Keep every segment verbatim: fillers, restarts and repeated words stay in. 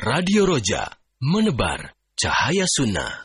Radio Roja, menebar cahaya sunnah.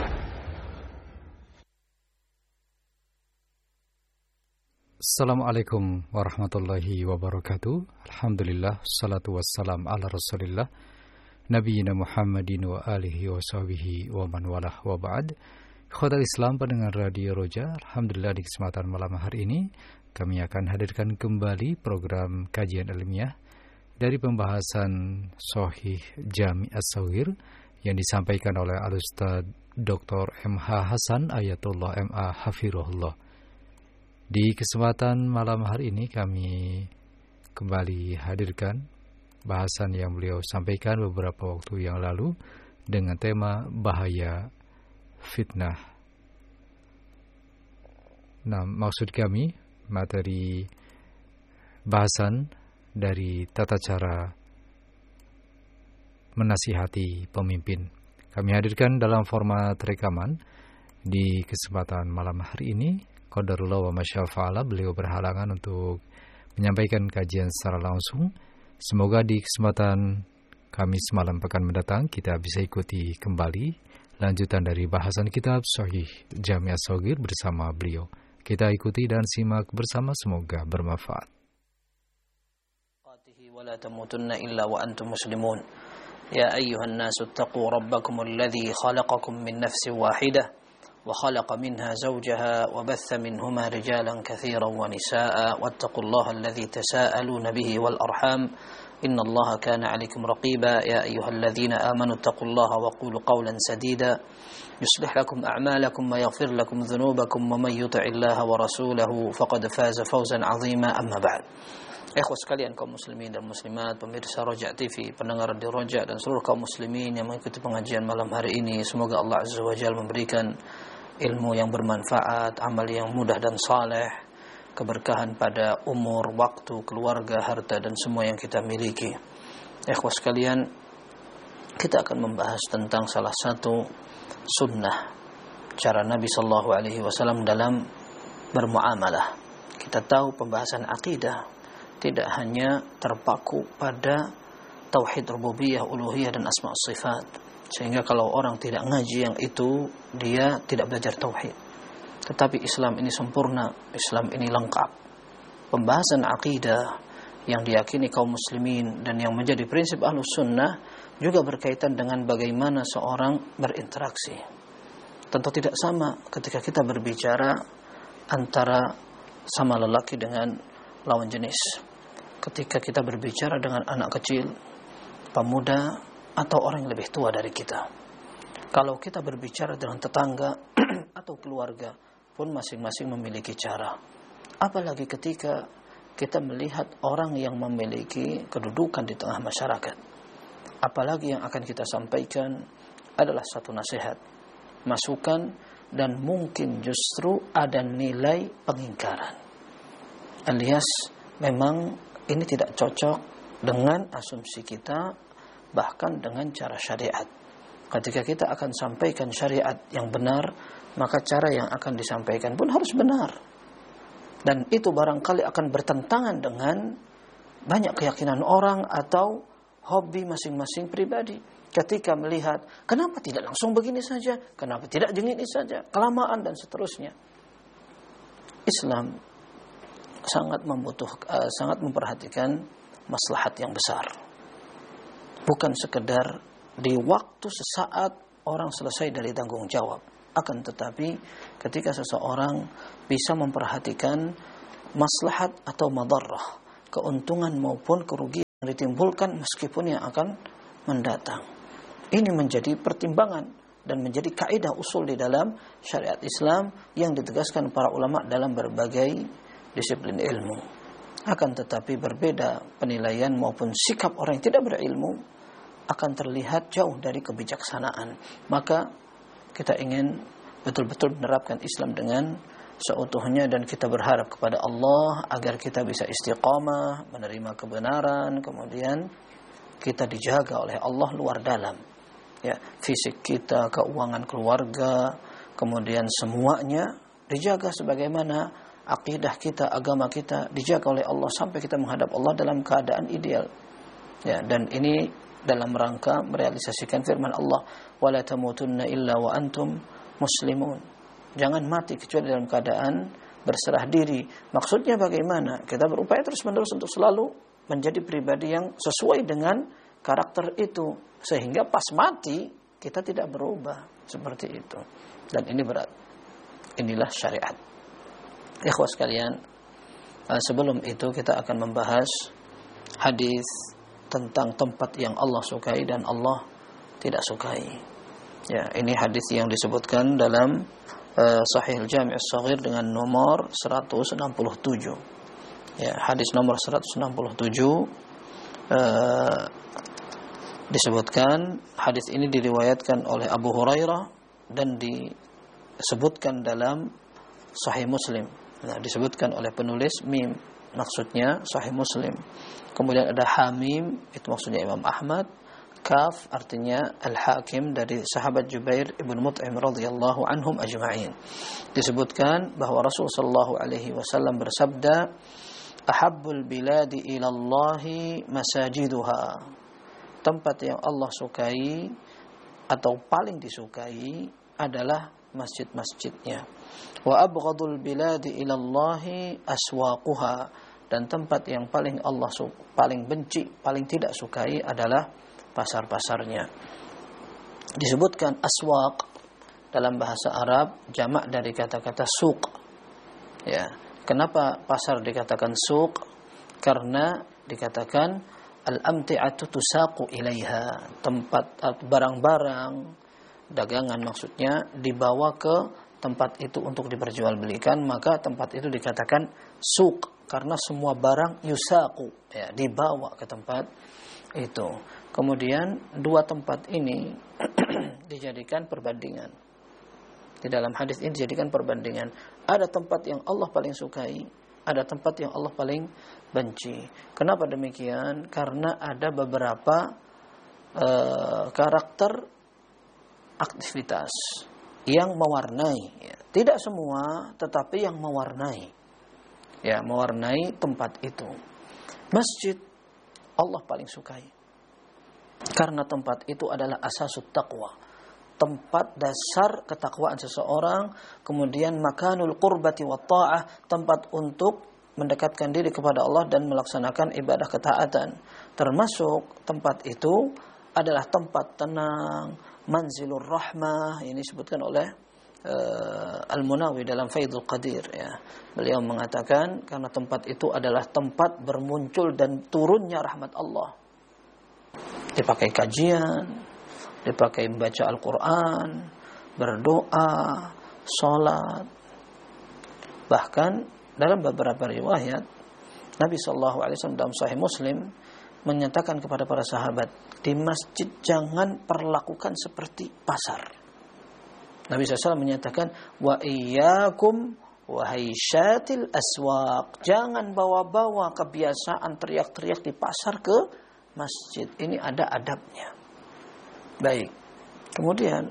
Assalamualaikum warahmatullahi wabarakatuh. Alhamdulillah, salatu wassalam ala rasulillah Nabiyina Muhammadin wa alihi wa sahbihi wa man walah wa ba'd. Ikhwatal Islam pendengar Radio Roja, Alhamdulillah di kesempatan malam hari ini kami akan hadirkan kembali program kajian ilmiah dari pembahasan Sahih Jami' As-Shaghir yang disampaikan oleh Al-Ustaz Doktor M H Hasan Ayatullah M A Hafirullah. Di kesempatan malam hari ini kami kembali hadirkan bahasan yang beliau sampaikan beberapa waktu yang lalu dengan tema bahaya fitnah. Nah, maksud kami materi bahasan dari tata cara menasihati pemimpin. Kami hadirkan dalam format rekaman di kesempatan malam hari ini. Qadarullah wa masyafa'ala, beliau berhalangan untuk menyampaikan kajian secara langsung. Semoga di kesempatan Kamis malam pekan mendatang kita bisa ikuti kembali lanjutan dari bahasan kitab Sahih Jami' As-Shaghir bersama beliau. Kita ikuti dan simak bersama, semoga bermanfaat. ولا تموتن إلا وأنتم مسلمون يا أيها الناس اتقوا ربكم الذي خلقكم من نفس واحدة وخلق منها زوجها وبث منهما رجالا كثيرا ونساء واتقوا الله الذي تساءلون به والأرحام إن الله كان عليكم رقيبا يا أيها الذين آمنوا اتقوا الله وقولوا قولا سديدا يصلح لكم أعمالكم ويغفر لكم ذنوبكم ومن يطع الله ورسوله فقد فاز فوزا عظيما أما بعد. Ikhwas sekalian, kaum muslimin dan muslimat, pemirsa Roja T V, pendengar di Roja, dan seluruh kaum muslimin yang mengikuti pengajian malam hari ini, semoga Allah Azza wa Jalla memberikan ilmu yang bermanfaat, amal yang mudah dan saleh, keberkahan pada umur, waktu, keluarga, harta, dan semua yang kita miliki. Ikhwas sekalian, kita akan membahas tentang salah satu sunnah cara Nabi Sallallahu Alaihi Wasallam dalam bermuamalah. Kita tahu pembahasan akidah tidak hanya terpaku pada tauhid rububiyah, uluhiyah, dan asma' sifat. Sehingga kalau orang tidak ngaji yang itu, dia tidak belajar tauhid. Tetapi Islam ini sempurna, Islam ini lengkap. Pembahasan akidah yang diyakini kaum muslimin dan yang menjadi prinsip ahlus sunnah juga berkaitan dengan bagaimana seorang berinteraksi. Tentu tidak sama ketika kita berbicara antara sama lelaki dengan lawan jenis. Ketika kita berbicara dengan anak kecil, pemuda, atau orang yang lebih tua dari kita. Kalau kita berbicara dengan tetangga atau keluarga pun masing-masing memiliki cara. Apalagi ketika kita melihat orang yang memiliki kedudukan di tengah masyarakat. Apalagi yang akan kita sampaikan adalah satu nasihat, masukan, dan mungkin justru ada nilai pengingkaran. Alias memang ini tidak cocok dengan asumsi kita, bahkan dengan cara syariat. Ketika kita akan sampaikan syariat yang benar, maka cara yang akan disampaikan pun harus benar. Dan itu barangkali akan bertentangan dengan banyak keyakinan orang atau hobi masing-masing pribadi. Ketika melihat, kenapa tidak langsung begini saja, kenapa tidak begini saja, kelamaan dan seterusnya. Islam sangat membutuhkan, uh, sangat memperhatikan maslahat yang besar. Bukan sekedar di waktu sesaat orang selesai dari tanggung jawab, akan tetapi ketika seseorang bisa memperhatikan maslahat atau madarrah, keuntungan maupun kerugian yang ditimbulkan meskipun yang akan mendatang. Ini menjadi pertimbangan dan menjadi kaidah usul di dalam syariat Islam yang ditegaskan para ulama dalam berbagai disiplin ilmu. Akan tetapi berbeda penilaian maupun sikap orang yang tidak berilmu akan terlihat jauh dari kebijaksanaan. Maka kita ingin betul-betul menerapkan Islam dengan seutuhnya dan kita berharap kepada Allah agar kita bisa istiqamah, menerima kebenaran, kemudian kita dijaga oleh Allah luar dalam. Ya, fisik kita, keuangan keluarga, kemudian semuanya dijaga sebagaimana akidah kita, agama kita dijaga oleh Allah sampai kita menghadap Allah dalam keadaan ideal. Ya, dan ini dalam rangka merealisasikan firman Allah, wala tamutunna illa wa antum muslimun. Jangan mati kecuali dalam keadaan berserah diri. Maksudnya bagaimana? Kita berupaya terus-menerus untuk selalu menjadi pribadi yang sesuai dengan karakter itu, sehingga pas mati kita tidak berubah seperti itu. Dan ini berat. Inilah syariat. Ikhwah sekalian, sebelum itu kita akan membahas hadis tentang tempat yang Allah sukai dan Allah tidak sukai. Ya, ini hadis yang disebutkan dalam uh, Sahih Al-Jami' As-Shaghir dengan nomor seratus enam puluh tujuh. Ya, hadis nomor seratus enam puluh tujuh uh, disebutkan, hadis ini diriwayatkan oleh Abu Hurairah dan disebutkan dalam Sahih Muslim. Nah, disebutkan oleh penulis mim, maksudnya Sahih Muslim. Kemudian ada Hamim, itu maksudnya Imam Ahmad. Kaf artinya Al-Hakim dari sahabat Jubair ibn Mut'im radhiyallahu anhum ajma'in. Disebutkan bahwa Rasul sallallahu alaihi wasallam bersabda, "Ahabbul biladi ila Allahi masajiduha." Tempat yang Allah sukai atau paling disukai adalah masjid-masjidnya. Wa abghadul biladi ila Allahi aswaquha. Dan tempat yang paling Allah paling benci, paling tidak sukai adalah pasar-pasarnya. Disebutkan aswaq dalam bahasa Arab jamak dari kata-kata suq. Ya, kenapa pasar dikatakan suq? Karena dikatakan al-amti'atu tusaqu ilaiha, tempat barang-barang dagangan maksudnya dibawa ke tempat itu untuk diperjualbelikan, maka tempat itu dikatakan suq karena semua barang yusaqu, ya, dibawa ke tempat itu. Kemudian dua tempat ini dijadikan perbandingan. Di dalam hadis ini dijadikan perbandingan. Ada tempat yang Allah paling sukai, ada tempat yang Allah paling benci. Kenapa demikian? Karena ada beberapa uh, karakter aktivitas yang mewarnai, ya. Tidak semua, tetapi yang mewarnai, ya, mewarnai tempat itu. Masjid Allah paling sukai karena tempat itu adalah asasut taqwa, tempat dasar ketakwaan seseorang. Kemudian makanul qurbati wat ta'ah, tempat untuk mendekatkan diri kepada Allah dan melaksanakan ibadah ketaatan. Termasuk tempat itu adalah tempat tenang, manzilur rahmah. Ini disebutkan oleh uh, Al-Munawi dalam Faidul Qadir, ya. Beliau mengatakan karena tempat itu adalah tempat bermuncul dan turunnya rahmat Allah. Dipakai kajian, dipakai membaca Al-Quran, berdoa, sholat. Bahkan dalam beberapa riwayat Nabi shallallahu alaihi wasallam dalam Sahih Muslim menyatakan kepada para sahabat, di masjid jangan perlakukan seperti pasar. Nabi shallallahu alaihi wasallam menyatakan, wa iyyakum wahai syatil aswaq, jangan bawa-bawa kebiasaan teriak-teriak di pasar ke masjid. Ini ada adabnya. Baik. Kemudian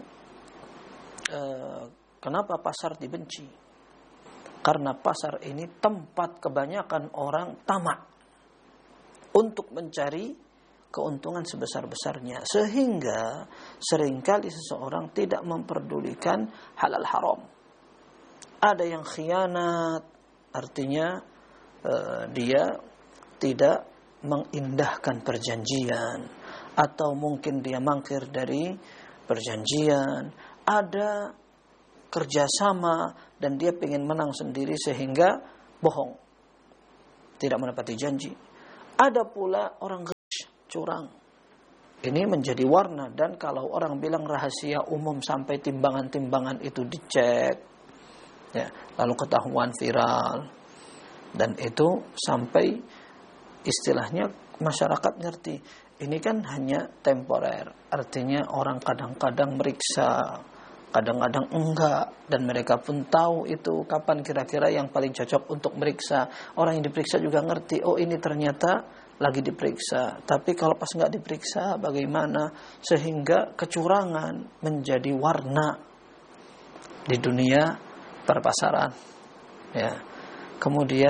eh, kenapa pasar dibenci? Karena pasar ini tempat kebanyakan orang tamak untuk mencari keuntungan sebesar-besarnya, sehingga seringkali seseorang tidak memperdulikan halal haram. Ada yang khianat, artinya eh, dia tidak mengindahkan perjanjian, atau mungkin dia mangkir dari perjanjian. Ada kerjasama dan dia ingin menang sendiri sehingga bohong, tidak menepati janji. Ada pula orang ghish, curang. Ini menjadi warna, dan kalau orang bilang rahasia umum sampai timbangan-timbangan itu dicek, ya, lalu ketahuan viral, dan itu sampai istilahnya masyarakat ngerti ini kan hanya temporer, artinya orang kadang-kadang meriksa, kadang-kadang enggak, dan mereka pun tahu itu kapan kira-kira yang paling cocok untuk meriksa. Orang yang diperiksa juga ngerti, oh ini ternyata lagi diperiksa, tapi kalau pas enggak diperiksa bagaimana, sehingga kecurangan menjadi warna di dunia perpasaran, ya. Kemudian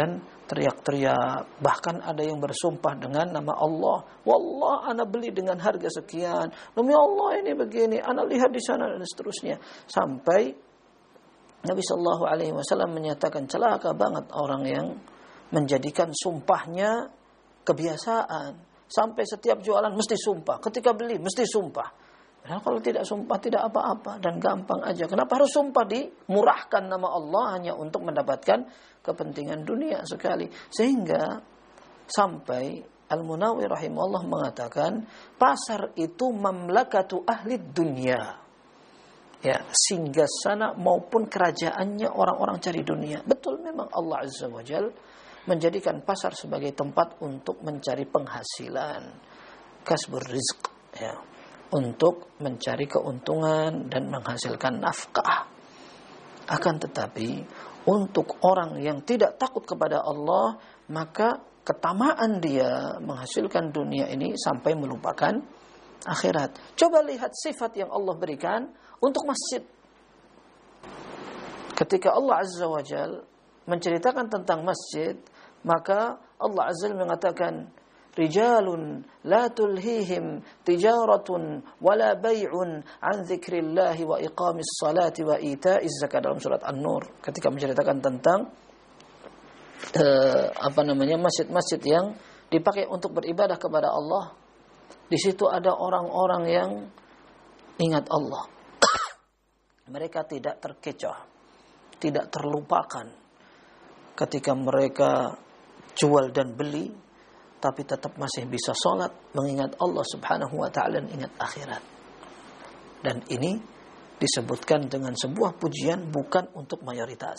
teriak-teriak, bahkan ada yang bersumpah dengan nama Allah, wallah ana beli dengan harga sekian, demi Allah ini begini, ana lihat di sana dan seterusnya, sampai Nabi Shallallahu Alaihi Wasallam menyatakan celaka banget orang yang menjadikan sumpahnya kebiasaan, sampai setiap jualan mesti sumpah, ketika beli mesti sumpah. Nah, kalau tidak sumpah tidak apa-apa dan gampang aja. Kenapa harus sumpah dimurahkan nama Allah hanya untuk mendapatkan kepentingan dunia sekali? Sehingga sampai Al-Munawi rahimahullah mengatakan pasar itu mamlakatu ahli dunia. Ya, singgah sana maupun kerajaannya orang-orang cari dunia. Betul, memang Allah Azza wa Jal menjadikan pasar sebagai tempat untuk mencari penghasilan, kasbur rizq, ya, untuk mencari keuntungan dan menghasilkan nafkah. Akan tetapi untuk orang yang tidak takut kepada Allah, maka ketamaan dia menghasilkan dunia ini sampai melupakan akhirat. Coba lihat sifat yang Allah berikan untuk masjid. Ketika Allah Azza wa Jal menceritakan tentang masjid, maka Allah Azza wa Jal mengatakan, rijalun la tulhihim tijaratun wala bay'un an dzikrillahi wa iqamis salati wa ita'iz zakat, dalam surat An-Nur, ketika menceritakan tentang uh, apa namanya masjid-masjid yang dipakai untuk beribadah kepada Allah. Di situ ada orang-orang yang ingat Allah. Mereka tidak terkecoh, tidak terlupakan ketika mereka jual dan beli, tapi tetap masih bisa sholat, mengingat Allah subhanahu wa ta'ala dan ingat akhirat. Dan ini disebutkan dengan sebuah pujian bukan untuk mayoritas.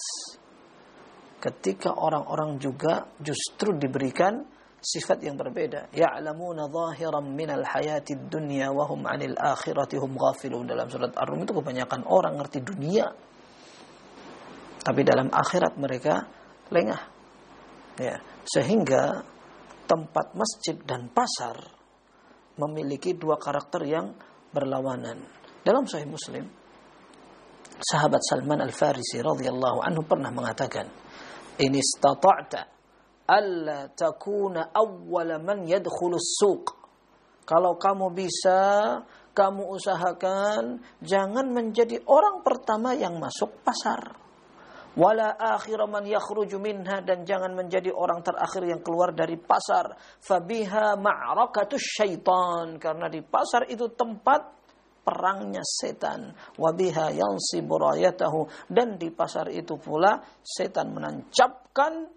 Ketika orang-orang juga justru diberikan sifat yang berbeda. Ya'lamuna zahiran minal hayatid dunya wa hum 'anil akhirati hum ghafilun. Dalam surat Ar-Rum itu kebanyakan orang ngerti dunia, tapi dalam akhirat mereka lengah. Ya, sehingga tempat masjid dan pasar memiliki dua karakter yang berlawanan. Dalam Sahih Muslim, sahabat Salman Al-Farisi radhiyallahu anhu pernah mengatakan, "In istata'ta alla takuna awwala man yadkhulu as-suq." Kalau kamu bisa, kamu usahakan jangan menjadi orang pertama yang masuk pasar. Wala akhira man yakhruju minha, dan jangan menjadi orang terakhir yang keluar dari pasar. Fabiha ma'rakatus syaitan, karena di pasar itu tempat perangnya setan. Wabiha yansibu rayatahu, dan di pasar itu pula setan menancapkan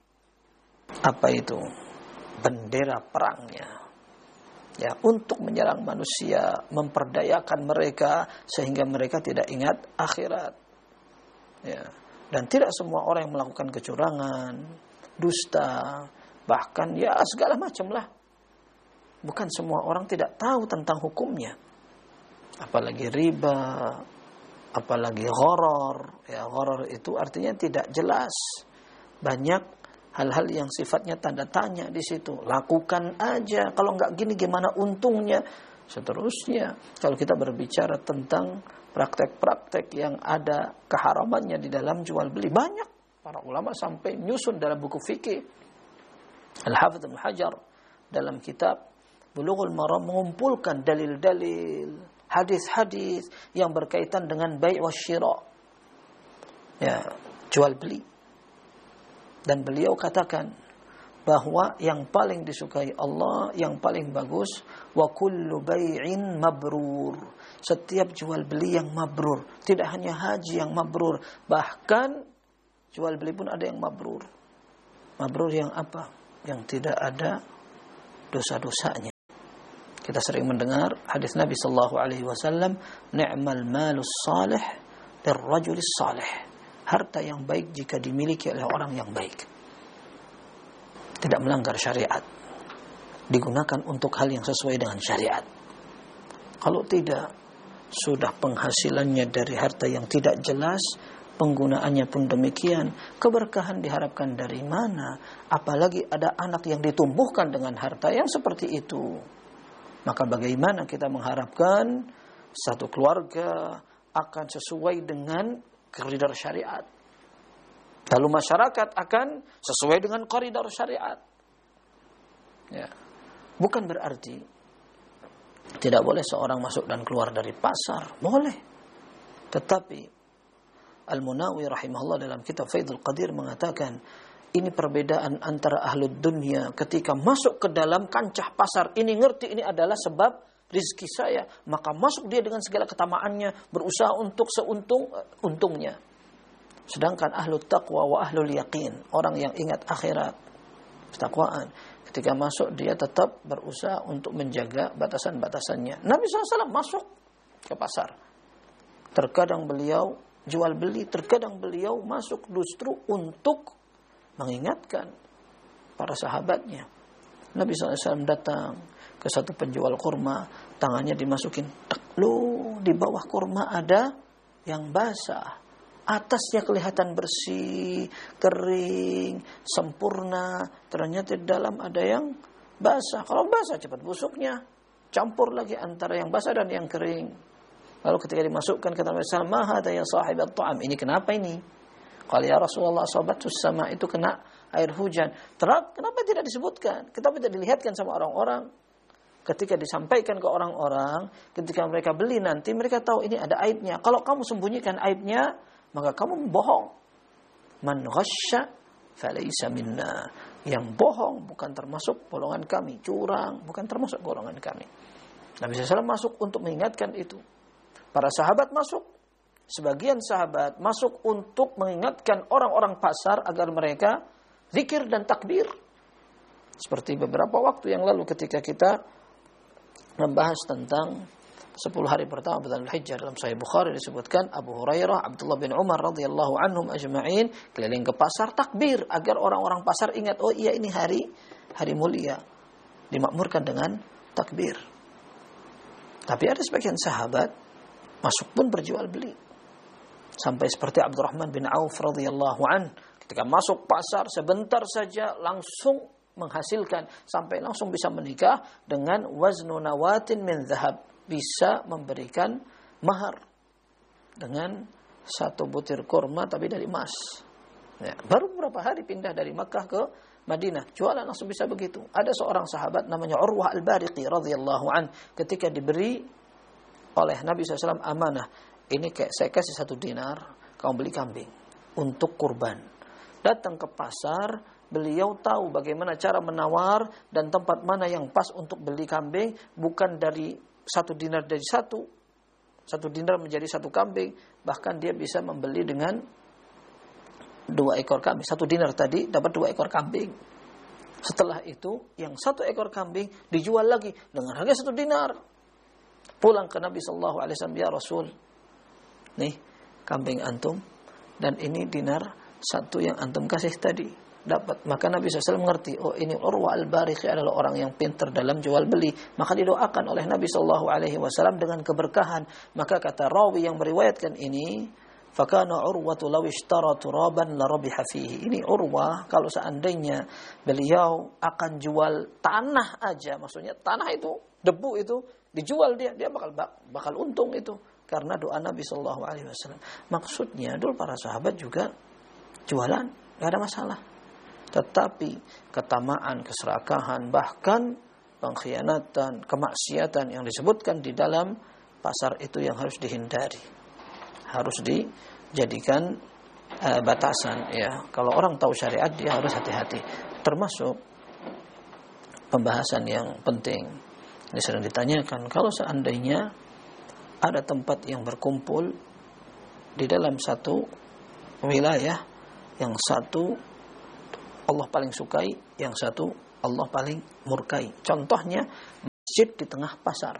apa itu? Bendera perangnya. Ya, untuk menyerang manusia, memperdayakan mereka sehingga mereka tidak ingat akhirat. Ya. Dan tidak semua orang yang melakukan kecurangan, dusta, bahkan ya segala macam lah. Bukan semua orang tidak tahu tentang hukumnya. Apalagi riba, apalagi gharar. Ya, gharar itu artinya tidak jelas. Banyak hal-hal yang sifatnya tanda tanya di situ. Lakukan aja, kalau nggak gini gimana untungnya? Seterusnya, kalau kita berbicara tentang praktek-praktek yang ada keharamannya di dalam jual beli, banyak para ulama sampai nyusun dalam buku fikih. Al-Hafidz Ibnu Hajar dalam kitab Bulughul Maram mengumpulkan dalil-dalil, hadis-hadis yang berkaitan dengan bai' wa syira, ya, jual beli. Dan beliau katakan bahwa yang paling disukai Allah, yang paling bagus, wa kullu bai'in mabrur. Setiap jual beli yang mabrur. Tidak hanya haji yang mabrur, bahkan jual beli pun ada yang mabrur. Mabrur yang apa? Yang tidak ada dosa-dosanya. Kita sering mendengar hadis Nabi sallallahu alaihi wasallam, ni'mal malus salih lirrajulis salih. Harta yang baik jika dimiliki oleh orang yang baik. Tidak melanggar syariat. Digunakan untuk hal yang sesuai dengan syariat. Kalau tidak, sudah penghasilannya dari harta yang tidak jelas, penggunaannya pun demikian. Keberkahan diharapkan dari mana? Apalagi ada anak yang ditumbuhkan dengan harta yang seperti itu. Maka bagaimana kita mengharapkan satu keluarga akan sesuai dengan koridor syariat? Lalu masyarakat akan sesuai dengan koridor syariat. Ya. Bukan berarti tidak boleh seorang masuk dan keluar dari pasar. Boleh. Tetapi Al-Munawi rahimahullah dalam kitab Faidul Qadir mengatakan, ini perbedaan antara ahlud dunia ketika masuk ke dalam kancah pasar. Ini ngerti ini adalah sebab rizki saya. Maka masuk dia dengan segala ketamaannya. Berusaha untuk seuntung untungnya. Sedangkan ahlul taqwa wa ahlul yaqin. Orang yang ingat akhirat. Ketakwaan. Ketika masuk dia tetap berusaha untuk menjaga batasan-batasannya. Nabi shallallahu alaihi wasallam masuk ke pasar. Terkadang beliau jual beli. Terkadang beliau masuk justru untuk mengingatkan para sahabatnya. Nabi shallallahu alaihi wasallam datang ke satu penjual kurma, tangannya dimasukin, loh, di bawah kurma ada yang basah, atasnya kelihatan bersih, kering, sempurna, ternyata di dalam ada yang basah. Kalau basah cepat busuknya, campur lagi antara yang basah dan yang kering. Lalu ketika dimasukkan kata Nabi shallallahu alaihi wasallam, "Ma hadha ya sahib at-ta'am?" Ini kenapa ini? Kalau ya Rasulullah sahabatus sama itu kena air hujan. Terus kenapa tidak disebutkan? Kenapa tidak dilihatkan sama orang-orang? Ketika disampaikan ke orang-orang, ketika mereka beli nanti mereka tahu ini ada aibnya. Kalau kamu sembunyikan aibnya, maka kamu bohong. Man ghasya falaysa minna. Yang bohong bukan termasuk golongan kami, curang bukan termasuk golongan kami. Nabi shallallahu alaihi wasallam masuk untuk mengingatkan itu. Para sahabat masuk. Sebagian sahabat masuk untuk mengingatkan orang-orang pasar agar mereka zikir dan takbir. Seperti beberapa waktu yang lalu ketika kita membahas tentang sepuluh hari pertama bulan Al-Hijjah dalam Sahih Bukhari disebutkan Abu Hurairah, Abdullah bin Umar radhiyallahu anhum ajma'in keliling ke pasar takbir agar orang-orang pasar ingat, oh iya ini hari hari mulia, dimakmurkan dengan takbir. Tapi ada sebagian sahabat masuk pun berjual beli. Sampai seperti Abdurrahman bin Auf radhiyallahu an, ketika masuk pasar sebentar saja langsung menghasilkan sampai langsung bisa menikah dengan waznu nawatin min zahab, bisa memberikan mahar dengan satu butir kurma tapi dari emas. Ya, baru beberapa hari pindah dari Makkah ke Madinah, jualan langsung bisa begitu. Ada seorang sahabat namanya Urwah al-Bariqi radhiyallahu an, ketika diberi oleh Nabi shallallahu alaihi wasallam amanah, ini kayak saya kasih satu dinar, kamu beli kambing untuk kurban. Datang ke pasar, beliau tahu bagaimana cara menawar dan tempat mana yang pas untuk beli kambing, bukan dari satu dinar dari satu, satu dinar menjadi satu kambing, bahkan dia bisa membeli dengan dua ekor kambing. Satu dinar tadi dapat dua ekor kambing. Setelah itu, yang satu ekor kambing dijual lagi dengan harga satu dinar. Pulang ke Nabi Sallallahu Alaihi Wasallam, ya Rasul, nih kambing antum dan ini dinar satu yang antum kasih tadi dapat. Maka Nabi shallallahu alaihi wasallam mengerti, oh ini Urwah al-Bariqi adalah orang yang pintar dalam jual beli. Maka didoakan oleh Nabi Sallallahu Alaihi Wasallam dengan keberkahan. Maka kata rawi yang meriwayatkan ini, fakana Urwatu law ishtara turaban la rabiha fihi. Ini Urwah kalau seandainya beliau akan jual tanah aja, maksudnya tanah itu, debu itu dijual dia, dia bakal bakal untung itu. Karena doa Nabi Sallallahu Alaihi Wasallam. Maksudnya dulu para sahabat juga jualan, gak ada masalah. Tetapi ketamaan, keserakahan, bahkan pengkhianatan, kemaksiatan yang disebutkan di dalam pasar itu yang harus dihindari, harus dijadikan uh, batasan. Ya, kalau orang tahu syariat dia harus hati-hati. Termasuk pembahasan yang penting. Ini sering ditanyakan, kalau seandainya ada tempat yang berkumpul di dalam satu wilayah, yang satu Allah paling sukai, yang satu Allah paling murkai. Contohnya masjid di tengah pasar,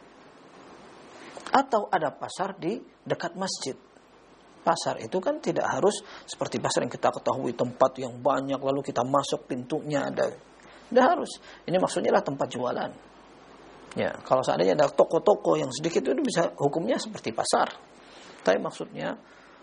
atau ada pasar di dekat masjid. Pasar itu kan tidak harus seperti pasar yang kita ketahui, tempat yang banyak lalu kita masuk pintunya ada. Tidak harus. Ini maksudnya adalah tempat jualan. Ya, kalau seandainya ada toko-toko yang sedikit itu bisa hukumnya seperti pasar. Tapi maksudnya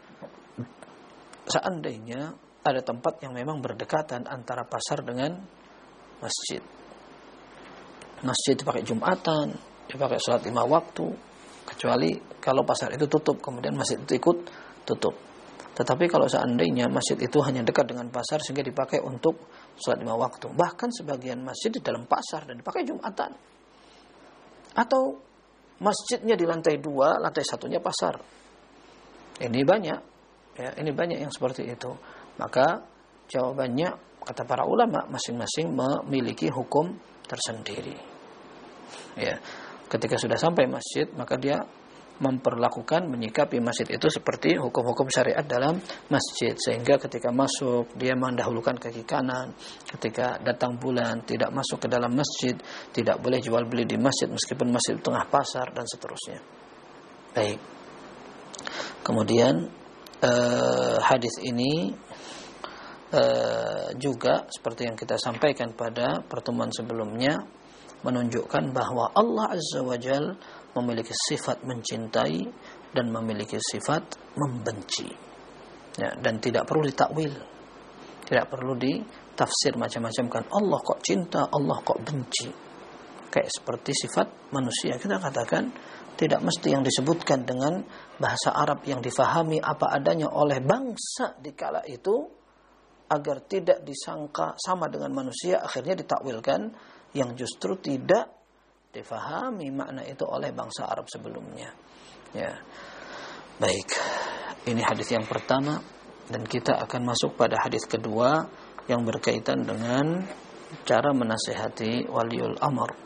seandainya ada tempat yang memang berdekatan antara pasar dengan masjid. Masjid dipakai Jumatan, dipakai sholat lima waktu, kecuali kalau pasar itu tutup, kemudian masjid itu ikut tutup. Tetapi kalau seandainya masjid itu hanya dekat dengan pasar sehingga dipakai untuk sholat lima waktu, bahkan sebagian masjid di dalam pasar dan dipakai Jumatan, atau masjidnya di lantai dua, lantai satunya pasar, ini banyak, ya, ini banyak yang seperti itu. Maka jawabannya, kata para ulama, masing-masing memiliki hukum tersendiri. Ya, ketika sudah sampai masjid, maka dia memperlakukan, menyikapi masjid itu seperti hukum-hukum syariat dalam masjid, sehingga ketika masuk dia mendahulukan kaki kanan, ketika datang bulan tidak masuk ke dalam masjid, tidak boleh jual beli di masjid meskipun masjid tengah pasar, dan seterusnya. Baik. Kemudian eh, hadis ini eh, juga seperti yang kita sampaikan pada pertemuan sebelumnya, menunjukkan bahwa Allah Azza wa Jalla memiliki sifat mencintai dan memiliki sifat membenci, ya, dan tidak perlu ditakwil, tidak perlu ditafsir macam-macam, kan Allah kok cinta, Allah kok benci. Kayak seperti sifat manusia, kita katakan tidak mesti yang disebutkan dengan bahasa Arab yang difahami apa adanya oleh bangsa di kala itu, agar tidak disangka sama dengan manusia, akhirnya ditakwilkan yang justru tidak difahami makna itu oleh bangsa Arab sebelumnya. Ya. Baik. Ini hadis yang pertama, dan kita akan masuk pada hadis kedua yang berkaitan dengan cara menasihati waliul amr,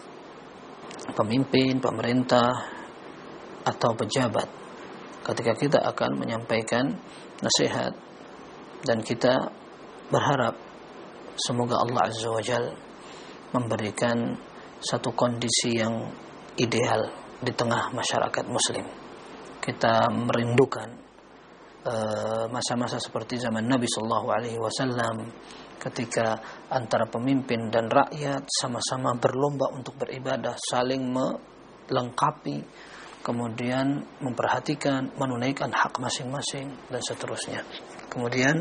pemimpin, pemerintah atau pejabat. Ketika kita akan menyampaikan nasihat, dan kita berharap semoga Allah Azza wa Jalla memberikan satu kondisi yang ideal di tengah masyarakat muslim. Kita merindukan uh, masa-masa seperti zaman Nabi sallallahu alaihi wasallam, ketika antara pemimpin dan rakyat sama-sama berlomba untuk beribadah, saling melengkapi, kemudian memperhatikan, menunaikan hak masing-masing, dan seterusnya. Kemudian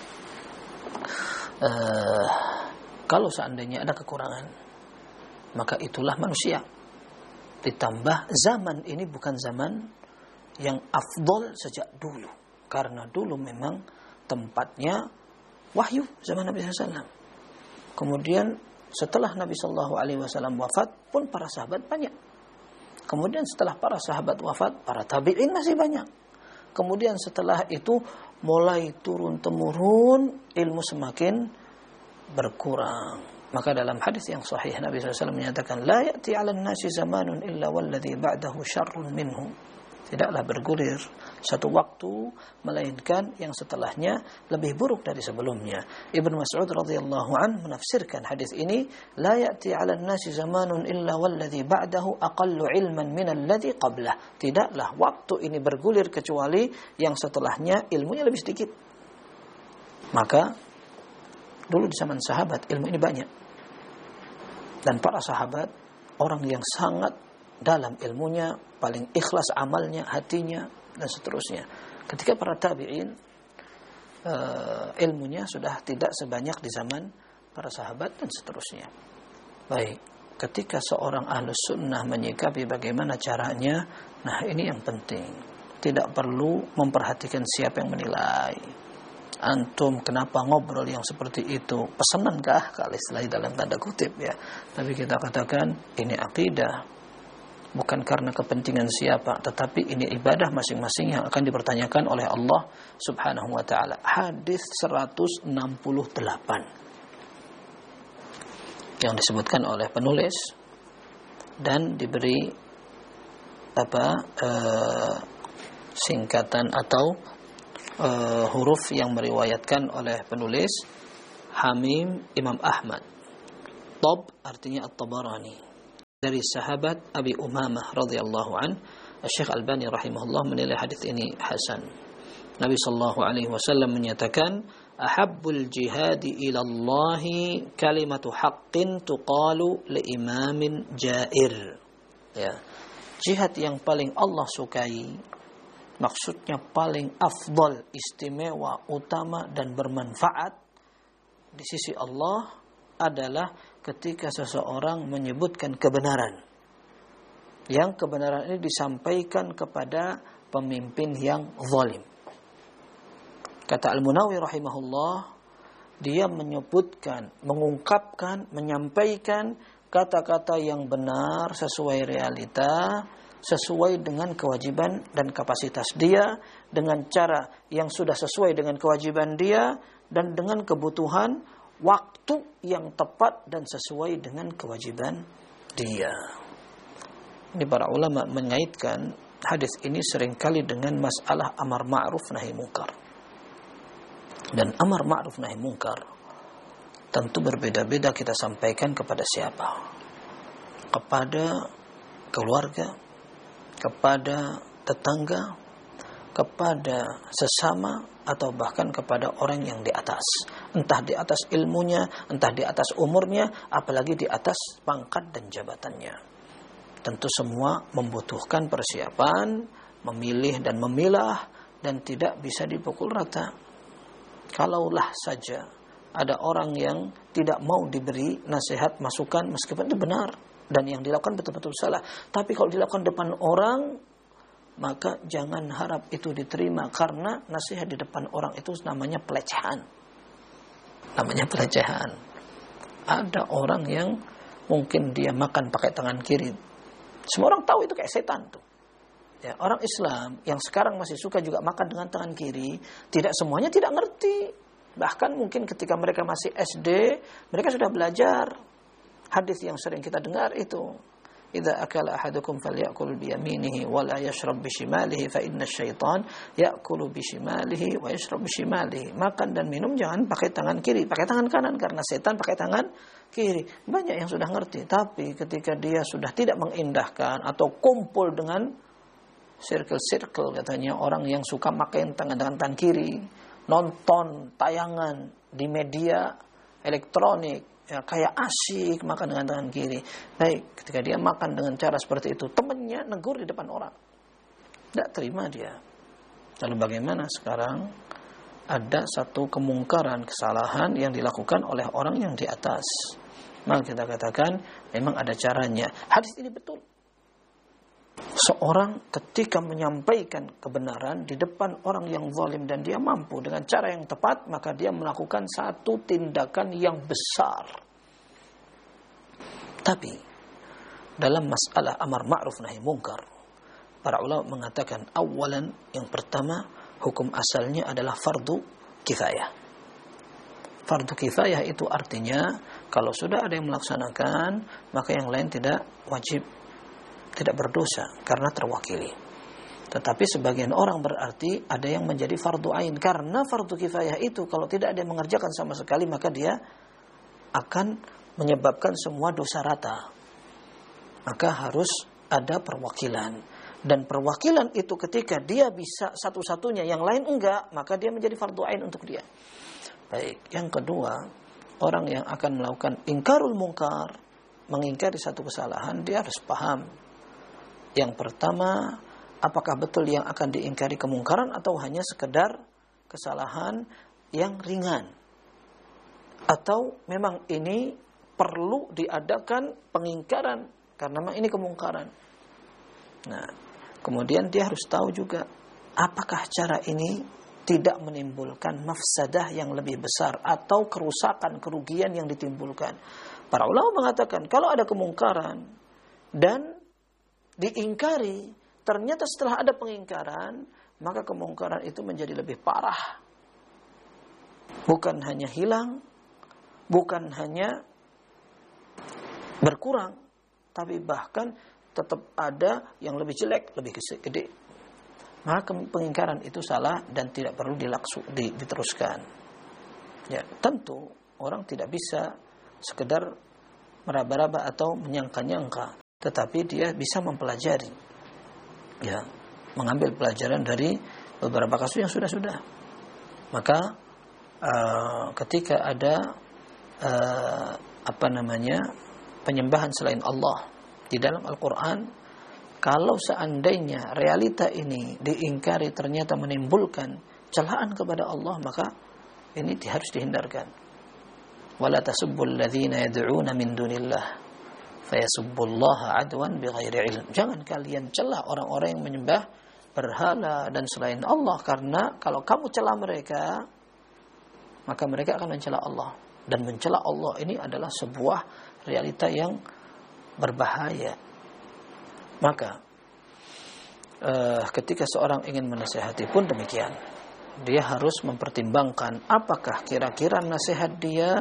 uh, kalau seandainya ada kekurangan, maka itulah manusia. Ditambah zaman ini bukan zaman yang afdol sejak dulu, karena dulu memang tempatnya wahyu zaman Nabi sallallahu alaihi wasallam. Kemudian setelah Nabi sallallahu alaihi wasallam wafat pun para sahabat banyak. Kemudian setelah para sahabat wafat, para tabi'in masih banyak. Kemudian setelah itu mulai turun-temurun, ilmu semakin berkurang. Maka dalam hadis yang sahih Nabi sallallahu alaihi wasallam menyatakan, la ya'ti 'alan nasi zamanun illa walladhi ba'dahu syarrun minhum. Tidaklah bergulir satu waktu melainkan yang setelahnya lebih buruk dari sebelumnya. Ibnu Mas'ud radhiyallahu anhu menafsirkan hadis ini, la ya'ti 'alan nasi zamanun illa walladhi ba'dahu aqallu 'ilman min alladhi qablah. Tidaklah waktu ini bergulir kecuali yang setelahnya ilmunya lebih sedikit. Maka dulu di zaman sahabat ilmu ini banyak, dan para sahabat orang yang sangat dalam ilmunya, paling ikhlas amalnya, hatinya, dan seterusnya. Ketika para tabi'in uh, ilmunya sudah tidak sebanyak di zaman para sahabat, dan seterusnya. Baik, ketika seorang ahlus sunnah menyikapi bagaimana caranya, nah ini yang penting. Tidak perlu memperhatikan siapa yang menilai. Antum kenapa ngobrol yang seperti itu? Pesanan kah? Kalau istilah dalam tanda kutip, ya. Tapi kita katakan ini akidah, bukan karena kepentingan siapa, tetapi ini ibadah masing-masing yang akan dipertanyakan oleh Allah Subhanahu wa taala. Hadis seratus enam puluh delapan yang disebutkan oleh penulis dan diberi apa uh, singkatan atau Uh, huruf yang meriwayatkan oleh penulis Hamim Imam Ahmad. Tob artinya At-Tabarani, dari sahabat Abi Umamah radhiyallahu an. Syekh Albani rahimahullah menilai hadis ini hasan. Nabi sallallahu alaihi wasallam menyatakan, ahabbul jihadi ila Allah kalimatu haqqin tuqalu li imamin jair. Ya. Jihad yang paling Allah sukai, maksudnya paling afdal, istimewa, utama, dan bermanfaat di sisi Allah adalah ketika seseorang menyebutkan kebenaran, yang kebenaran ini disampaikan kepada pemimpin yang zalim. Kata Al-Munawi rahimahullah, dia menyebutkan, mengungkapkan, menyampaikan kata-kata yang benar sesuai realita, sesuai dengan kewajiban dan kapasitas dia, dengan cara yang sudah sesuai dengan kewajiban dia, dan dengan kebutuhan waktu yang tepat dan sesuai dengan kewajiban dia. Ini para ulama mengaitkan hadis ini seringkali dengan masalah amar ma'ruf nahi mungkar. Dan amar ma'ruf nahi mungkar tentu berbeda-beda kita sampaikan kepada siapa? Kepada keluarga, kepada tetangga, kepada sesama, atau bahkan kepada orang yang di atas. Entah di atas ilmunya, entah di atas umurnya, apalagi di atas pangkat dan jabatannya. Tentu semua membutuhkan persiapan, memilih dan memilah, dan tidak bisa dipukul rata. Kalaulah saja ada orang yang tidak mau diberi nasihat, masukan, meskipun itu benar dan yang dilakukan betul-betul salah, tapi kalau dilakukan depan orang, maka jangan harap itu diterima, karena nasihat di depan orang itu namanya pelecehan. Namanya pelecehan. Ada orang yang mungkin dia makan pakai tangan kiri. Semua orang tahu itu kayak setan tuh. Ya, orang Islam yang sekarang masih suka juga makan dengan tangan kiri, tidak semuanya tidak ngerti. Bahkan mungkin ketika mereka masih S D, mereka sudah belajar. Hadis yang sering kita dengar itu, idza akala ahadukum falyakul biyaminihi wa la yashrab bishimalihi fa inna syaitan yakulu bishimalihi wa yashrab bishimalihi. Makan dan minum jangan pakai tangan kiri, pakai tangan kanan, karena setan pakai tangan kiri. Banyak yang sudah ngerti, tapi ketika dia sudah tidak mengindahkan atau kumpul dengan circle-circle katanya orang yang suka makai tangan dengan tangan kiri, nonton tayangan di media elektronik, ya, kayak asyik makan dengan tangan kiri. Baik, ketika dia makan dengan cara seperti itu, temannya negur di depan orang, tidak terima dia. Lalu bagaimana sekarang? Ada satu kemungkaran, kesalahan yang dilakukan oleh orang yang di atas. Maka kita katakan memang ada caranya. Hadis ini betul. Seorang ketika menyampaikan kebenaran di depan orang yang zalim dan dia mampu dengan cara yang tepat, maka dia melakukan satu tindakan yang besar. Tapi dalam masalah amar ma'ruf nahi mungkar, para ulama mengatakan awalan, yang pertama, hukum asalnya adalah fardu kifayah. Fardu kifayah itu artinya kalau sudah ada yang melaksanakan, maka yang lain tidak wajib, tidak berdosa karena terwakili. Tetapi sebagian orang berarti ada yang menjadi fardu ain, karena fardu kifayah itu kalau tidak ada yang mengerjakan sama sekali, maka dia akan menyebabkan semua dosa rata. Maka harus ada perwakilan, dan perwakilan itu ketika dia bisa satu-satunya, yang lain enggak, maka dia menjadi fardu ain untuk dia. Baik, yang kedua, orang yang akan melakukan ingkarul mungkar, mengingkari satu kesalahan, dia harus paham. Yang pertama, apakah betul yang akan diingkari kemungkaran atau hanya sekedar kesalahan yang ringan? Atau memang ini perlu diadakan pengingkaran karena memang ini kemungkaran. Nah, kemudian dia harus tahu juga apakah cara ini tidak menimbulkan mafsadah yang lebih besar atau kerusakan, kerugian yang ditimbulkan. Para ulama mengatakan kalau ada kemungkaran dan diingkari, ternyata setelah ada pengingkaran, maka kemungkaran itu menjadi lebih parah. Bukan hanya hilang, bukan hanya berkurang, tapi bahkan tetap ada yang lebih jelek, lebih gede. Maka pengingkaran itu salah dan tidak perlu dilaksu, diteruskan. Ya, tentu orang tidak bisa sekedar meraba-raba atau menyangka-nyangka, tetapi dia bisa mempelajari, ya, mengambil pelajaran dari beberapa kasus yang sudah-sudah. Maka uh, ketika ada uh, apa namanya penyembahan selain Allah di dalam Al-Quran, kalau seandainya realita ini diingkari ternyata menimbulkan celaan kepada Allah, maka ini harus dihindarkan. Wala tasubbul ladzina yad'una min dunillah fayasubbullaha adwan bighairi ilm. Jangan kalian celah orang-orang yang menyembah berhala dan selain Allah, karena kalau kamu cela mereka maka mereka akan mencela Allah, dan mencela Allah ini adalah sebuah realita yang berbahaya. Maka eh, ketika seorang ingin menasihati pun demikian, dia harus mempertimbangkan apakah kira-kira nasihat dia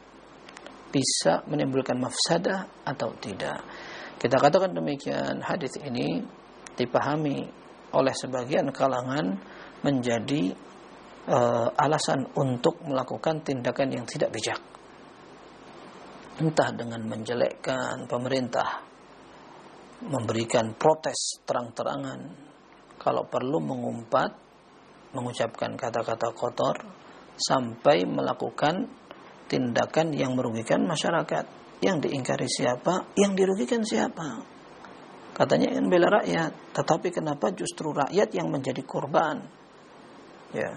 bisa menimbulkan mafsadah atau tidak. Kita katakan demikian, hadis ini dipahami oleh sebagian kalangan menjadi uh, alasan untuk melakukan tindakan yang tidak bijak. Entah dengan menjelekkan pemerintah, memberikan protes terang-terangan, kalau perlu mengumpat, mengucapkan kata-kata kotor, sampai melakukan tindakan yang merugikan masyarakat. Yang diingkari siapa? Yang dirugikan siapa? Katanya ingin bela rakyat, tetapi kenapa justru rakyat yang menjadi korban? Ya,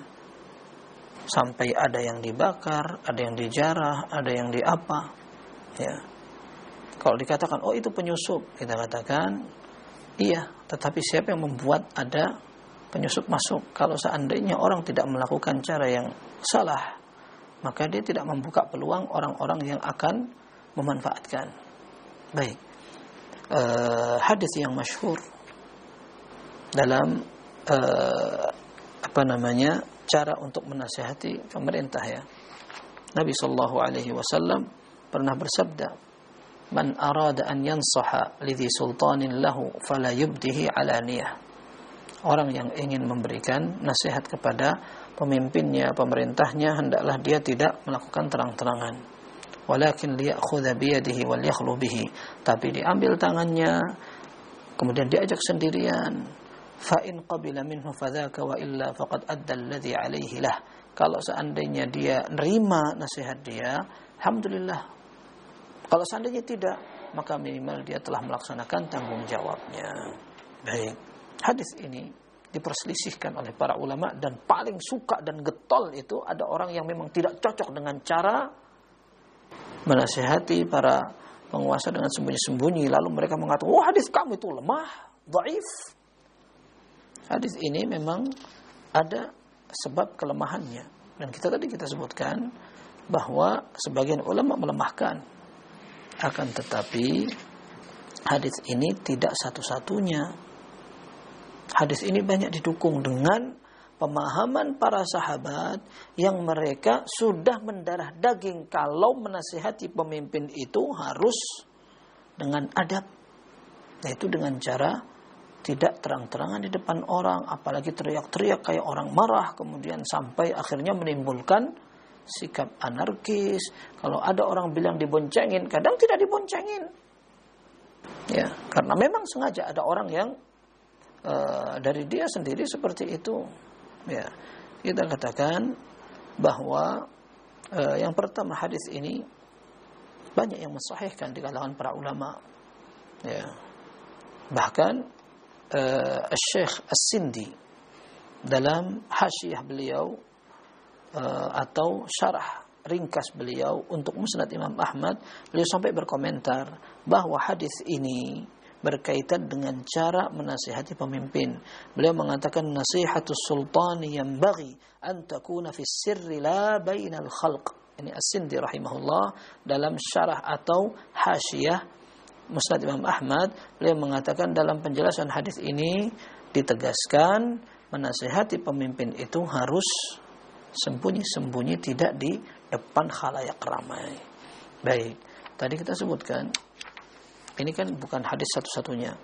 sampai ada yang dibakar, ada yang dijarah, ada yang diapa. Ya, kalau dikatakan oh itu penyusup, kita katakan iya, tetapi siapa yang membuat ada penyusup masuk? Kalau seandainya orang tidak melakukan cara yang salah, maka dia tidak membuka peluang orang-orang yang akan memanfaatkan. Baik, uh, hadis yang masyhur dalam uh, apa namanya cara untuk menasihati pemerintah, ya. Nabi sallallahu alaihi wasallam pernah bersabda, "Man arada an yansaha lidhi sultanin lahu fala yubdihi alaniyah." Orang yang ingin memberikan nasihat kepada pemimpinnya, pemerintahnya, hendaklah dia tidak melakukan terang-terangan. Walakin liya'khudha biyadihi wal yakhlu bihi, tapi diambil tangannya kemudian diajak sendirian. Fa in qabila minhu fadzaka wa illa faqad adda alladhi alayhi lah. Kalau seandainya dia nerima nasihat dia, alhamdulillah. Kalau seandainya tidak, maka minimal dia telah melaksanakan tanggung jawabnya. Baik, hadis ini diperselisihkan oleh para ulama, dan paling suka dan getol itu ada orang yang memang tidak cocok dengan cara menasihati para penguasa dengan sembunyi-sembunyi, lalu mereka mengatakan, wah hadis kamu itu lemah, dhaif. Hadis ini memang ada sebab kelemahannya, dan kita tadi kita sebutkan bahwa sebagian ulama melemahkan. Akan tetapi hadis ini tidak satu-satunya. Hadis ini banyak didukung dengan pemahaman para sahabat yang mereka sudah mendarah daging kalau menasihati pemimpin itu harus dengan adab, yaitu dengan cara tidak terang-terangan di depan orang, apalagi teriak-teriak kayak orang marah, kemudian sampai akhirnya menimbulkan sikap anarkis. Kalau ada orang bilang diboncengin, kadang tidak diboncengin, ya, karena memang sengaja ada orang yang uh, dari dia sendiri seperti itu. Ya, kita katakan bahwa uh, yang pertama, hadis ini banyak yang mensahihkan di kalangan para ulama. Ya, bahkan uh, Syekh As-Sindi dalam hasyiyah beliau uh, atau syarah ringkas beliau untuk Musnad Imam Ahmad, beliau sampai berkomentar bahwa hadis ini berkaitan dengan cara menasihati pemimpin. Beliau mengatakan nasihatus sultani yanbaghi an takuna fi sirri la bainal khalq. Ini As-Sindi rahimahullah dalam syarah atau hasyiyah Musnad Imam Ahmad, beliau mengatakan dalam penjelasan hadis ini ditegaskan menasihati pemimpin itu harus sembunyi-sembunyi, tidak di depan khalayak ramai. Baik, tadi kita sebutkan ini kan bukan hadis satu-satunya.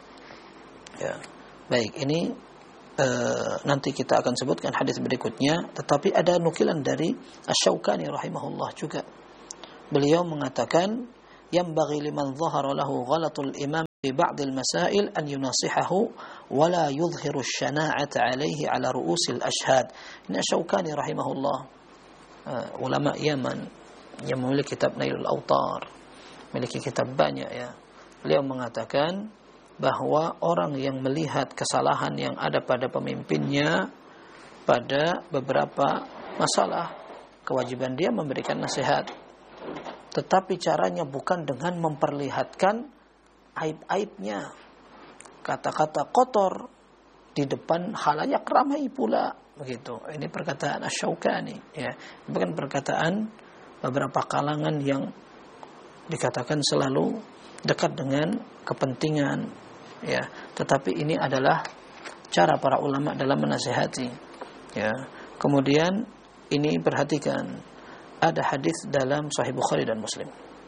Ya. Baik, ini e, nanti kita akan sebutkan hadis berikutnya, tetapi ada nukilan dari Asy-Syaukani rahimahullah juga. Beliau mengatakan, "Yanbaghi liman dhahara lahu ghalatul imam fi ba'd al-masail an yunasihahu wa la yudhhiru asy-syana'ata 'alayhi 'ala ru'usil ashhad." Ini Asy-Syaukani rahimahullah, e, ulama Yaman yang memiliki kitab Nailul Awtar, memiliki kitab banyak, ya. Beliau mengatakan bahwa orang yang melihat kesalahan yang ada pada pemimpinnya pada beberapa masalah, kewajiban dia memberikan nasihat. Tetapi caranya bukan dengan memperlihatkan aib-aibnya, kata-kata kotor, di depan khalayak ramai pula, begitu. Ini perkataan Asy-Syaukani, ya. Bukan perkataan beberapa kalangan yang dikatakan selalu dekat dengan kepentingan, ya. Tetapi ini adalah cara para ulama dalam menasihati, ya. Kemudian ini perhatikan, ada hadis dalam Sahih Bukhari dan Muslim,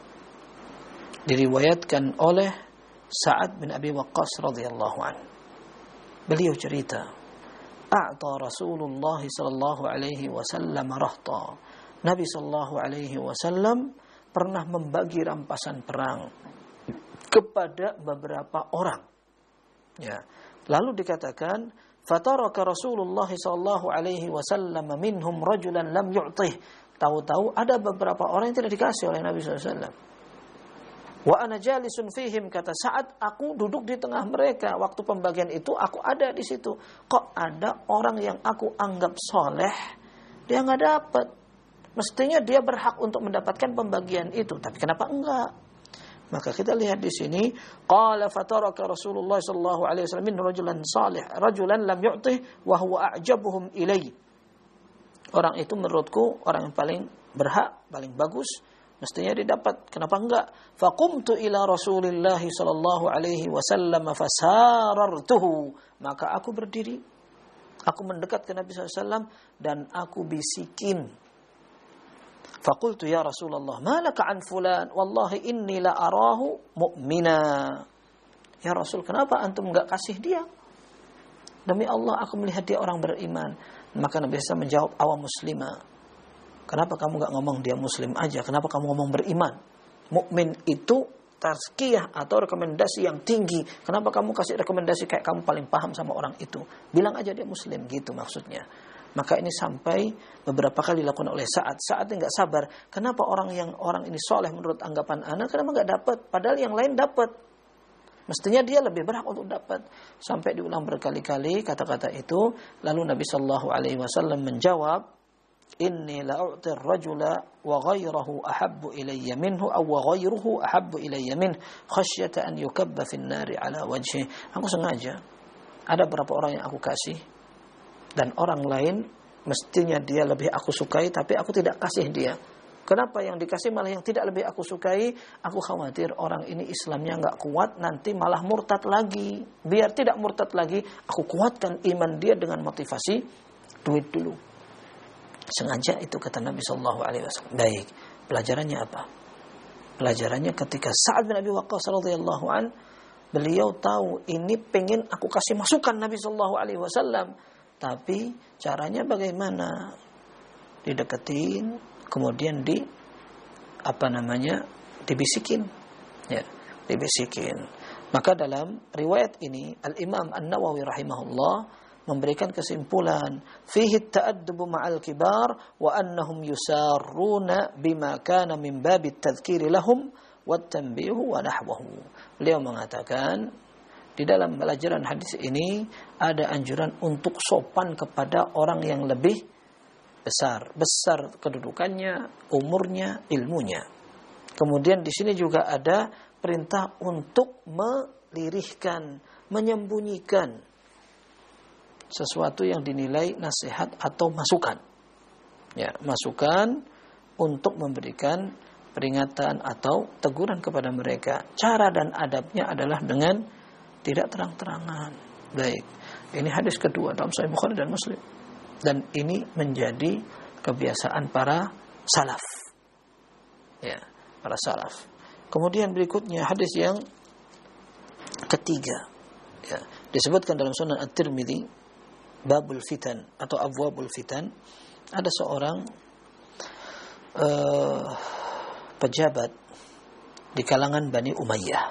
diriwayatkan oleh Sa'ad bin Abi Waqqas radhiyallahu anhu. Beliau cerita, a'ta Rasulullah sallallahu alaihi wasallam rahta. Nabi sallallahu alaihi wasallam pernah membagi rampasan perang kepada beberapa orang. Ya. Lalu dikatakan, fataraka Rasulullah sallallahu alaihi wasallam minhum rajulan lam yu'tih. Tahu-tahu ada beberapa orang yang tidak dikasih oleh Nabi sallallahu alaihi wasallam. Wa ana jalisun fihim, kata Sa'ad, aku duduk di tengah mereka waktu pembagian itu, aku ada di situ. Kok ada orang yang aku anggap soleh, dia nggak dapat? Mestinya dia berhak untuk mendapatkan pembagian itu, tapi kenapa enggak? Maka kita lihat di sini, qala fataraka Rasulullah sallallahu alaihi wasallam min rajulan salih, rajulan lam yu'tih wa huwa a'jabuhum ilai. Orang itu menurutku orang yang paling berhak, paling bagus, mestinya didapat. Kenapa enggak? Faqumtu ila Rasulillah sallallahu alaihi wasallam fasarartuhu. Maka aku berdiri, aku mendekat ke Nabi sallallahu alaihi wasallam dan aku bisikin. Faqultu ya Rasulullah, ma laka an fulan? Wallahi inni la arahu mu'mina. Ya Rasul, kenapa antum enggak kasih dia? Demi Allah, aku melihat dia orang beriman. Maka Nabi sallallahu alaihi wasallam menjawab, awam muslimah. Kenapa kamu gak ngomong dia muslim aja? Kenapa kamu ngomong beriman? Mukmin itu tazkiyah atau rekomendasi yang tinggi. Kenapa kamu kasih rekomendasi kayak kamu paling paham sama orang itu? Bilang aja dia muslim, gitu maksudnya. Maka ini sampai beberapa kali dilakukan oleh Sa'ad. Sa'ad ini gak sabar. Kenapa orang yang orang ini soleh menurut anggapan ana, kenapa gak dapat? Padahal yang lain dapat. Mestinya dia lebih berhak untuk dapat. Sampai diulang berkali-kali kata-kata itu. Lalu Nabi sallallahu alaihi wasallam menjawab, inni la'u'ti ar-rajula wa ghayruhu ahabbu ilayya minhu aw wa ghayruhu ahabbu ilayya min khasyata an yukabba fi an-nari ala wajhi. Aku sengaja ada beberapa orang yang aku kasih dan orang lain mestinya dia lebih aku sukai, tapi aku tidak kasih dia. Kenapa yang dikasih malah yang tidak lebih aku sukai? Aku khawatir orang ini Islamnya enggak kuat, nanti malah murtad lagi. Biar tidak murtad lagi, aku kuatkan iman dia dengan motivasi duit dulu. Sengaja itu kata Nabi sallallahu alaihi wasallam. Baik, pelajarannya apa? Pelajarannya ketika Sa'ad bin Abi Waqqas radhiyallahu an, beliau tahu ini pengen aku kasih masukan Nabi sallallahu alaihi wasallam, tapi caranya bagaimana? Dideketin, kemudian di apa namanya? dibisikin. Ya, dibisikin. Maka dalam riwayat ini Al-Imam An-Nawawi rahimahullah memberikan kesimpulan, fihi at-ta'addubu ma'al kibar wa annahum yusarruna bima kana min babi at-tadhkiri lahum wat-tanbihu wa nahwahu. Beliau mengatakan di dalam pelajaran hadis ini ada anjuran untuk sopan kepada orang yang lebih besar, besar kedudukannya, umurnya, ilmunya. Kemudian di sini juga ada perintah untuk melirihkan, menyembunyikan sesuatu yang dinilai nasihat atau masukan. Ya, masukan untuk memberikan peringatan atau teguran kepada mereka. Cara dan adabnya adalah dengan tidak terang-terangan. Baik. Ini hadis kedua dalam Sahih Bukhari dan Muslim. Dan ini menjadi kebiasaan para salaf. Ya, para salaf. Kemudian berikutnya hadis yang ketiga. Ya, disebutkan dalam Sunan At-Tirmidzi Babul Fitan atau Abwabul Fitan, ada seorang uh, pejabat di kalangan Bani Umayyah.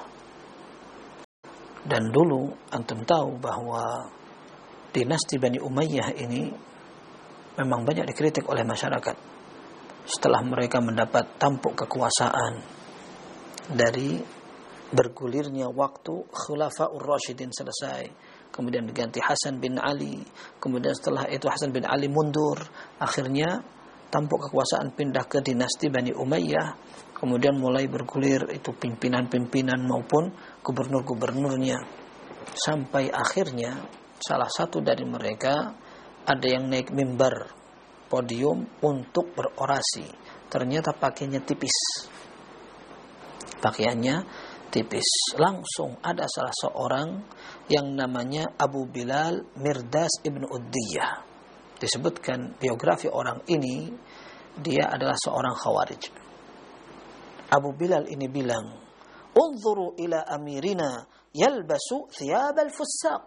Dan dulu antum tahu bahwa dinasti Bani Umayyah ini memang banyak dikritik oleh masyarakat. Setelah mereka mendapat tampuk kekuasaan dari bergulirnya waktu Khulafaur Rasyidin selesai, kemudian diganti Hasan bin Ali, kemudian setelah itu Hasan bin Ali mundur, akhirnya tampuk kekuasaan pindah ke dinasti Bani Umayyah, kemudian mulai bergulir itu pimpinan-pimpinan maupun gubernur-gubernurnya, sampai akhirnya salah satu dari mereka ada yang naik mimbar podium untuk berorasi. Ternyata pakainya tipis. Pakaiannya tipis. Langsung ada salah seorang yang namanya Abu Bilal Mirdas ibn Uddiyah. Disebutkan biografi orang ini, dia adalah seorang khawarij. Abu Bilal ini bilang, "Unzuru ila amirina yalbasu thiyab al-fussaq."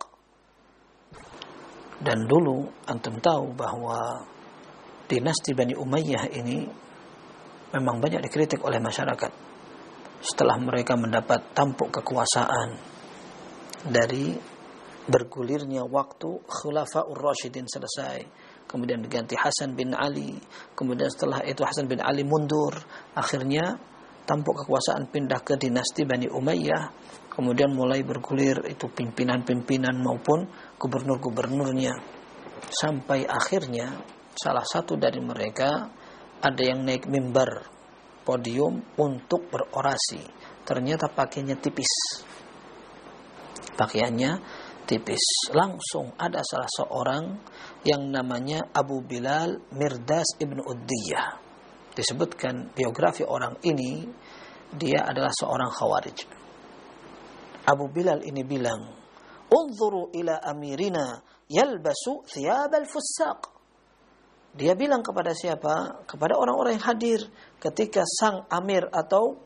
Dan dulu antum tahu bahwa dinasti Bani Umayyah ini memang banyak dikritik oleh masyarakat. Setelah mereka mendapat tampuk kekuasaan dari bergulirnya waktu Khulafaur Rasyidin selesai, kemudian diganti Hasan bin Ali, kemudian setelah itu Hasan bin Ali mundur, akhirnya tampuk kekuasaan pindah ke dinasti Bani Umayyah, kemudian mulai bergulir itu pimpinan-pimpinan maupun gubernur-gubernurnya, sampai akhirnya salah satu dari mereka ada yang naik mimbar podium untuk berorasi. Ternyata pakainya tipis. Pakaiannya tipis. Langsung ada salah seorang yang namanya Abu Bilal Mirdas ibn Uddiyah. Disebutkan biografi orang ini, dia adalah seorang khawarij. Abu Bilal ini bilang, "Unzuru ila amirina yalbasu thiyab al-fussaq." Dia bilang kepada siapa? Kepada orang-orang yang hadir ketika sang amir atau